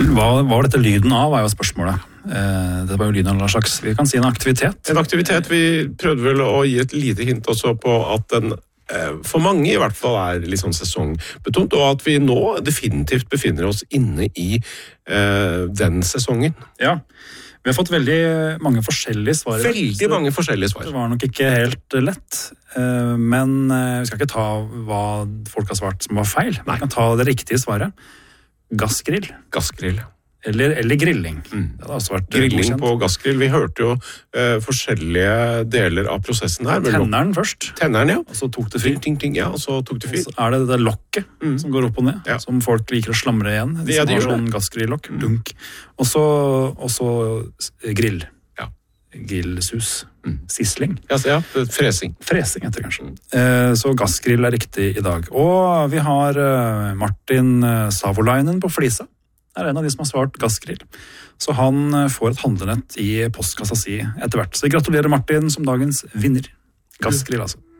Hva var dette lyden av, var jo spørsmålet. Det var jo lyden av en slags, vi kan si en aktivitet. En aktivitet, vi prøvde vel å gi et lite hint også på at den for mange i hvert fall litt sånn sesongbetont, og at vi nå definitivt befinner oss inne i den sesongen. Ja, vi har fått veldig mange forskjellige svar. Veldig mange forskjellige svar. Det var nok ikke helt lett, men vi skal ikke ta hva folk har svart som var feil. Vi kan ta det riktige svaret. Gassgrill. Gassgrill. Eller grilling. Det har også vært grilling på gassgrill. Vi hørte jo forskjellige deler av prosessen her. Tenneren først. Tenneren, ja. Og så tok det fyr. Ja, og så tok det fyr. Og så det det lokket som går opp og ned, som folk liker å slamre igjen. De som har sånn gassgrillokk, dunk. Og så grill. Ja. Grillsus. Sisling. Ja, fresing. Fresing heter det kanskje. Så gassgrill riktig i dag. Og vi har Martin Savolainen på Flisa. En av de som har svart gassgrill. Så han får et handlenett i postkassa si etter hvert. Så gratulerer Martin som dagens vinner. Gassgrill altså.